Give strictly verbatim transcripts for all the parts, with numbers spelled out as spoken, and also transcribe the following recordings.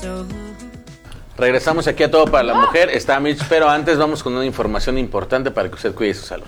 Regresamos aquí a Todo para la Mujer. Está Mitch, pero antes vamos con una información importante para que usted cuide su salud.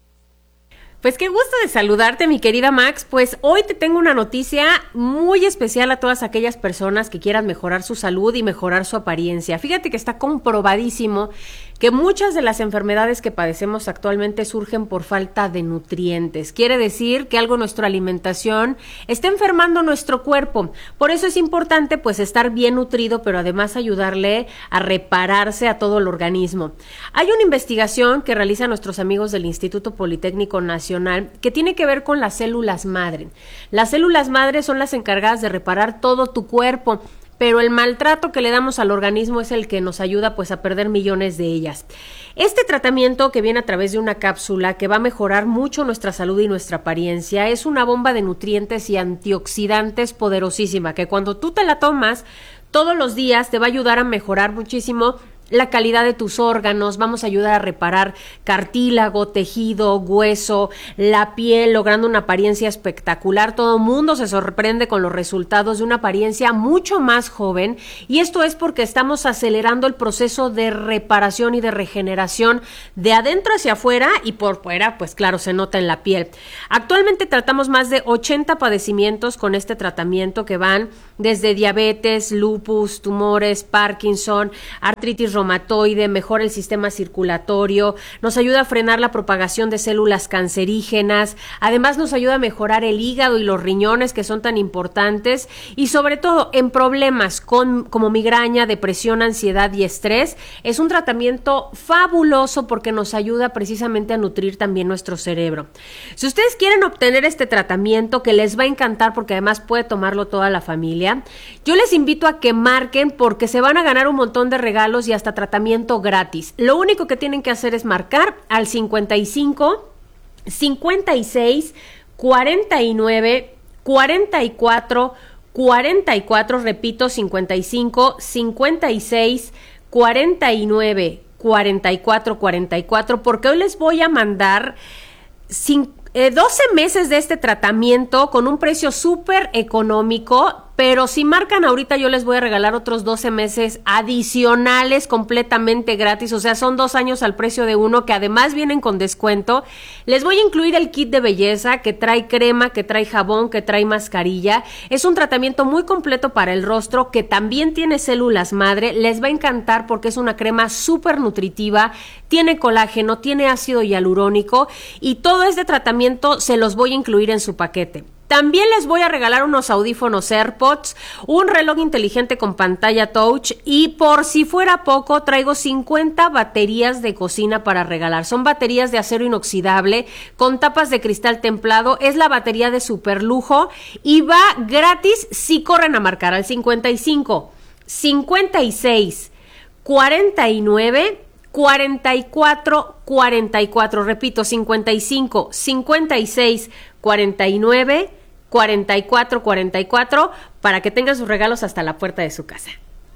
Pues qué gusto de saludarte, mi querida Max. Pues hoy te tengo una noticia muy especial a todas aquellas personas que quieran mejorar su salud y mejorar su apariencia. Fíjate que está comprobadísimo que muchas de las enfermedades que padecemos actualmente surgen por falta de nutrientes. Quiere decir que algo en nuestra alimentación está enfermando nuestro cuerpo. Por eso es importante pues estar bien nutrido, pero además ayudarle a repararse a todo el organismo. Hay una investigación que realizan nuestros amigos del Instituto Politécnico Nacional que tiene que ver con las células madre. Las células madre son las encargadas de reparar todo tu cuerpo, pero el maltrato que le damos al organismo es el que nos ayuda pues a perder millones de ellas. Este tratamiento, que viene a través de una cápsula que va a mejorar mucho nuestra salud y nuestra apariencia, es una bomba de nutrientes y antioxidantes poderosísima, que cuando tú te la tomas todos los días te va a ayudar a mejorar muchísimo la calidad de tus órganos. Vamos a ayudar a reparar cartílago, tejido, hueso, la piel, logrando una apariencia espectacular. Todo el mundo se sorprende con los resultados de una apariencia mucho más joven, y esto es porque estamos acelerando el proceso de reparación y de regeneración de adentro hacia afuera, y por fuera, pues claro, se nota en la piel. Actualmente tratamos más de ochenta padecimientos con este tratamiento, que van desde diabetes, lupus, tumores, Parkinson, artritis reumatoide, mejora el sistema circulatorio, nos ayuda a frenar la propagación de células cancerígenas, además nos ayuda a mejorar el hígado y los riñones, que son tan importantes, y sobre todo en problemas con, como migraña, depresión, ansiedad y estrés. Es un tratamiento fabuloso porque nos ayuda precisamente a nutrir también nuestro cerebro. Si ustedes quieren obtener este tratamiento, que les va a encantar porque además puede tomarlo toda la familia, yo les invito a que marquen, porque se van a ganar un montón de regalos y hasta tratamiento gratis. Lo único que tienen que hacer es marcar al cincuenta y cinco, cincuenta y seis, cuarenta y nueve, cuarenta y cuatro, cuarenta y cuatro, repito, cincuenta y cinco, cincuenta y seis, cuarenta y nueve, cuarenta y cuatro, cuarenta y cuatro, porque hoy les voy a mandar cinco Eh, doce meses de este tratamiento con un precio súper económico, pero si marcan ahorita yo les voy a regalar otros doce meses adicionales completamente gratis, o sea, son dos años al precio de uno, que además vienen con descuento. Les voy a incluir el kit de belleza, que trae crema, que trae jabón, que trae mascarilla. Es un tratamiento muy completo para el rostro, que también tiene células madre. Les va a encantar porque es una crema súper nutritiva, tiene colágeno, tiene ácido hialurónico, y todo este tratamiento se los voy a incluir en su paquete. También les voy a regalar unos audífonos AirPods, un reloj inteligente con pantalla touch, y por si fuera poco, traigo cincuenta baterías de cocina para regalar. Son baterías de acero inoxidable con tapas de cristal templado. Es la batería de super lujo y va gratis si corren a marcar al cincuenta y cinco, cincuenta y seis, cuarenta y nueve, cuarenta y cuatro, cuarenta y cuatro, repito, cincuenta y cinco, cincuenta y seis, cuarenta y nueve, cuarenta y cuatro, cuarenta y cuatro, para que tengan sus regalos hasta la puerta de su casa.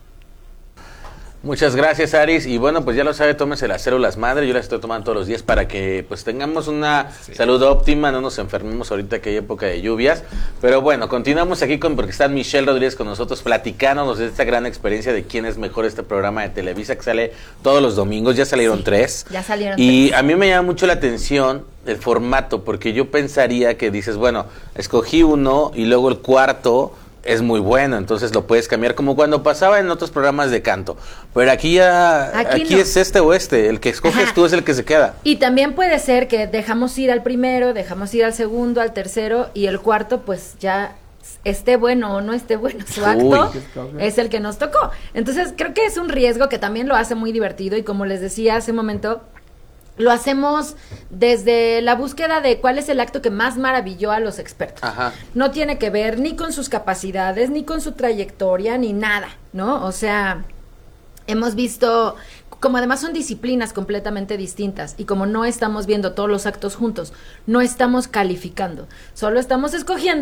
Muchas gracias, Aris, y bueno, pues ya lo sabe, tómese las células madre. Yo las estoy tomando todos los días para que pues tengamos una sí. salud óptima, no nos enfermemos ahorita que hay época de lluvias. Pero bueno, continuamos aquí con, porque está Michelle Rodríguez con nosotros platicándonos de esta gran experiencia de quién es mejor, este programa de Televisa que sale todos los domingos. Ya salieron sí, tres. Ya salieron y tres. A mí me llama mucho la atención el formato, porque yo pensaría que dices, bueno, escogí uno y luego el cuarto es muy bueno, entonces lo puedes cambiar, como cuando pasaba en otros programas de canto. Pero aquí ya, aquí, aquí no. es este o este, el que escoges Ajá. tú es el que se queda. Y también puede ser que dejamos ir al primero, dejamos ir al segundo, al tercero, y el cuarto pues ya esté bueno o no esté bueno su acto, Uy. es el que nos tocó. Entonces creo que es un riesgo que también lo hace muy divertido, y como les decía hace un momento, lo hacemos desde la búsqueda de cuál es el acto que más maravilló a los expertos. Ajá. No tiene que ver ni con sus capacidades, ni con su trayectoria, ni nada, ¿no? O sea, hemos visto, como además son disciplinas completamente distintas, y como no estamos viendo todos los actos juntos, no estamos calificando, solo estamos escogiendo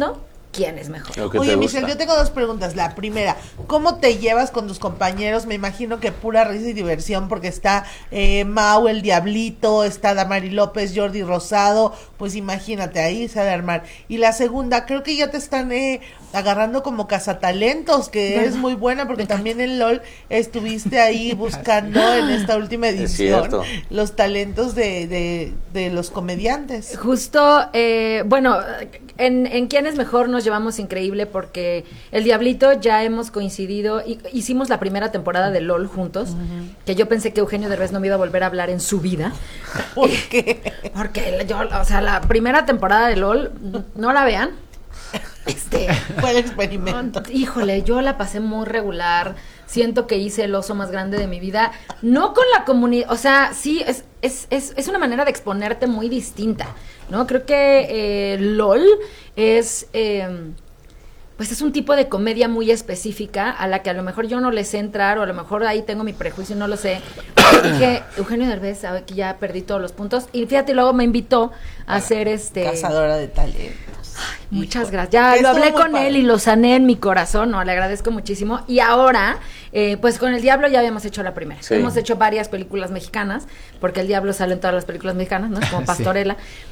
quién es mejor. Oye, Michelle, yo tengo dos preguntas. La primera, ¿cómo te llevas con tus compañeros? Me imagino que pura risa y diversión, porque está eh, Mau, el Diablito, está Damari López, Jordi Rosado, pues imagínate, ahí se ha de armar. Y la segunda, creo que ya te están eh, agarrando como cazatalentos, que ¿verdad? Es muy buena, porque también en LOL estuviste ahí buscando en esta última edición los talentos de, de, de los comediantes. Justo, eh, bueno, en, en quién es mejor nos llevamos increíble, porque el Diablito ya hemos coincidido, y, hicimos la primera temporada de LOL juntos, uh-huh. que yo pensé que Eugenio Derbez no me iba a volver a hablar en su vida. ¿Por qué? Porque yo, o sea, la primera temporada de LOL, no la vean. Este, fue el experimento. Híjole, yo la pasé muy regular. Siento que hice el oso más grande de mi vida. No con la comunidad, o sea, sí, es, es, es, es una manera de exponerte muy distinta, ¿no? Creo que eh, LOL es, eh, pues es un tipo de comedia muy específica a la que a lo mejor yo no le sé entrar, o a lo mejor ahí tengo mi prejuicio, no lo sé. Dije, Eugenio Derbez, sabe que ya perdí todos los puntos. Y fíjate, luego me invitó a hacer este... Cazadora de talentos. Ay, muchas gracias. Ya lo hablé con padre. Él y lo sané en mi corazón, no, le agradezco muchísimo. Y ahora, eh, pues con El Diablo ya habíamos hecho la primera. Sí. Hemos hecho varias películas mexicanas, porque El Diablo sale en todas las películas mexicanas, ¿no? Como Pastorela.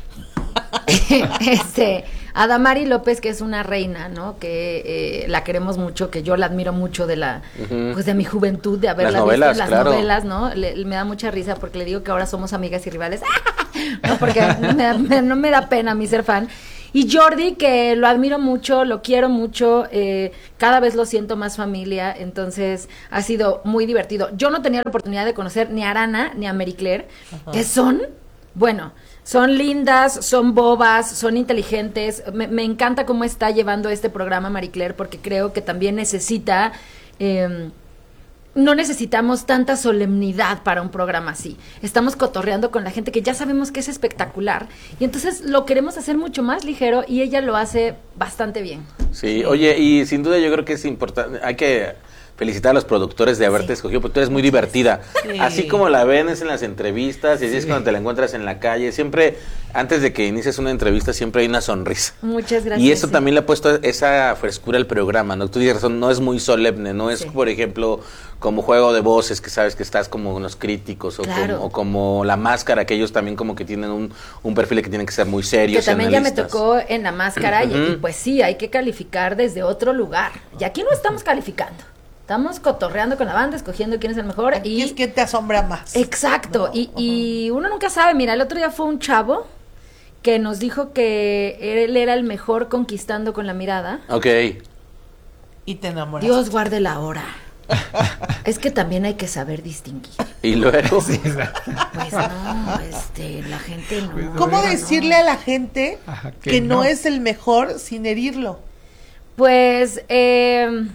Sí. este, a Damari López, que es una reina, ¿no? Que eh, la queremos mucho, que yo la admiro mucho de la, uh-huh. pues de mi juventud, de haberla las novelas, visto en las claro. novelas, ¿no? Le, me da mucha risa porque le digo que ahora somos amigas y rivales. No, porque me da, me, no me da pena a mí ser fan. Y Jordi, que lo admiro mucho, lo quiero mucho, eh, cada vez lo siento más familia, entonces ha sido muy divertido. Yo no tenía la oportunidad de conocer ni a Arana ni a Mary Claire, ajá. que son, bueno, son lindas, son bobas, son inteligentes. Me, me encanta cómo está llevando este programa Mary Claire, porque creo que también necesita... Eh, no necesitamos tanta solemnidad para un programa así. Estamos cotorreando con la gente que ya sabemos que es espectacular, y entonces lo queremos hacer mucho más ligero, y ella lo hace bastante bien. Sí, oye, y sin duda yo creo que es importante, hay que felicitar a los productores de haberte sí. escogido, porque tú eres muy divertida. Sí. Así como la ven es en las entrevistas, y así sí. es cuando te la encuentras en la calle. Siempre, antes de que inicies una entrevista, siempre hay una sonrisa. Muchas gracias. Y eso sí. también le ha puesto esa frescura al programa, ¿no? Tú tienes razón, no es muy solemne, no es, sí. por ejemplo, como Juego de Voces, que sabes que estás como unos críticos, o, claro. como, o como La Máscara, que ellos también como que tienen un, un perfil que tienen que ser muy serios. Que también ya me tocó en La Máscara, uh-huh. y, y pues sí, hay que calificar desde otro lugar. Y aquí no estamos calificando. Estamos cotorreando con la banda, escogiendo quién es el mejor. Aquí y es que te asombra más. Exacto. No, y, uh-huh. y uno nunca sabe. Mira, el otro día fue un chavo que nos dijo que él era el mejor conquistando con la mirada. Ok. Y te enamoraste. Dios guarde la hora. Es que también hay que saber distinguir. Y luego. Sí, pues no, este, la gente no. Pues ¿Cómo no, decirle no. a la gente Ajá, que, que no. no es el mejor sin herirlo? Pues, eh...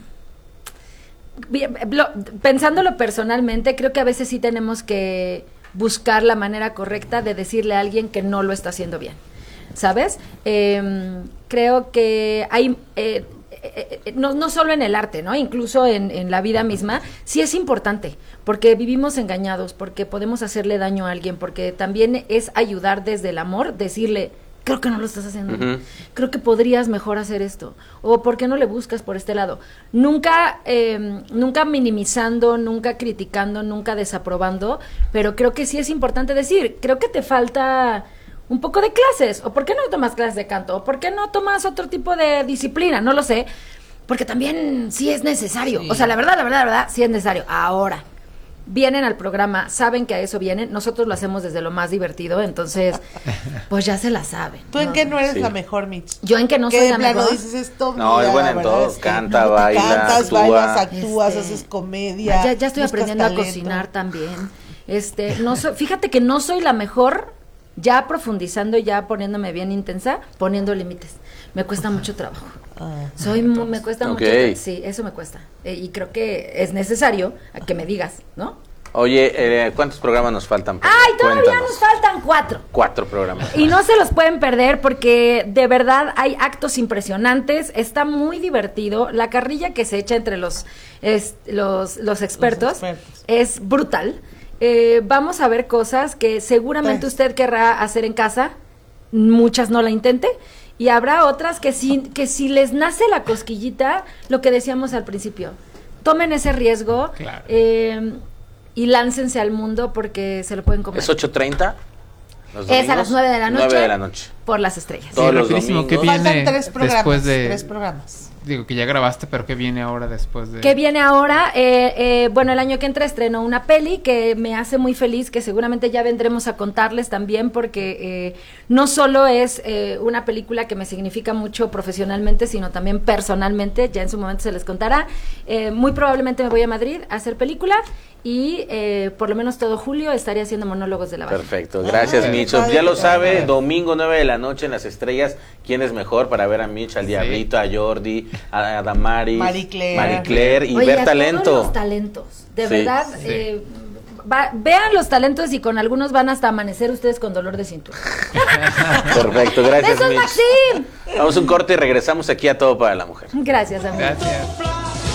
pensándolo personalmente, creo que a veces sí tenemos que buscar la manera correcta de decirle a alguien que no lo está haciendo bien, ¿sabes? Eh, creo que hay... Eh, eh, no, no solo en el arte, ¿no? Incluso en, en la vida misma, sí es importante, porque vivimos engañados, porque podemos hacerle daño a alguien, porque también es ayudar desde el amor, decirle... creo que no lo estás haciendo, uh-huh. creo que podrías mejor hacer esto, o ¿por qué no le buscas por este lado? Nunca, eh, nunca minimizando, nunca criticando, nunca desaprobando, pero creo que sí es importante decir, creo que te falta un poco de clases, o ¿por qué no tomas clases de canto? ¿O por qué no tomas otro tipo de disciplina? No lo sé, porque también sí es necesario, sí. o sea, la verdad, la verdad, la verdad, sí es necesario. Ahora, vienen al programa, saben que a eso vienen, nosotros lo hacemos desde lo más divertido, entonces, pues ya se la saben. ¿Tú en ¿no? qué no eres sí. la mejor, Mitch? Yo en que no soy la mejor. Dices esto, no, mira, es buena en todo, canta, no, baila, cantas, actúa. bailas, actúas, este, haces comedia. Ya, ya estoy aprendiendo talento. a cocinar también. Este, no soy, fíjate que no soy la mejor, ya profundizando, ya poniéndome bien intensa, poniendo límites. Me cuesta mucho trabajo. Ah, Soy entonces, me cuesta okay. mucho. Sí, eso me cuesta. Eh, y creo que es necesario a que me digas, ¿no? Oye, eh, ¿cuántos programas nos faltan? ¡Ay, todavía Cuéntanos. nos faltan cuatro! Cuatro programas. Y no se los pueden perder porque de verdad hay actos impresionantes, está muy divertido. La carrilla que se echa entre los, es, los, los, expertos, los expertos es brutal. Eh, vamos a ver cosas que seguramente pues. usted querrá hacer en casa, muchas no la intente. Y habrá otras que si, que si les nace la cosquillita, lo que decíamos al principio, tomen ese riesgo claro. eh, y láncense al mundo porque se lo pueden comer. ¿Es ocho treinta? Es a las nueve de la noche. nueve de la noche. Por las estrellas. Todos sí, los domingos. ¿Qué viene Faltan tres programas, después de tres programas? Digo que ya grabaste, pero ¿qué viene ahora después de...? ¿Qué viene ahora? Eh, eh, bueno, el año que entra estreno una peli que me hace muy feliz, que seguramente ya vendremos a contarles también, porque eh, no solo es eh, una película que me significa mucho profesionalmente, sino también personalmente, ya en su momento se les contará. Eh, muy probablemente me voy a Madrid a hacer película y eh, por lo menos todo julio estaré haciendo monólogos de la Valle. Perfecto, gracias, Ah, Mitch. Ya lo sabe, domingo nueve de la noche en Las Estrellas. ¿Quién es mejor para ver a Mitch, al sí. Diablito, a Jordi, a, a Damaris, Marie Claire, Marie Claire y Oye, ver a talento? Todos los talentos, de sí. verdad. Sí. Eh, va, vean los talentos y con algunos van hasta amanecer ustedes con dolor de cintura. Perfecto, gracias, ¡Besos, Mitch. Maxim! Vamos a un corte y regresamos aquí a Todo para la Mujer. Gracias, amigo. Gracias.